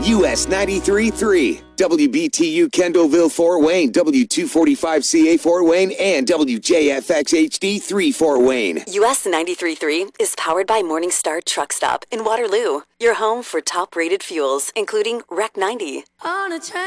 US 93.3, WBTU Kendallville Fort Wayne, W245CA Fort Wayne, and WJFX HD 3 Fort Wayne. US 93.3 is powered by Morningstar Truck Stop in Waterloo, your home for top-rated fuels, including REC 90. On a train.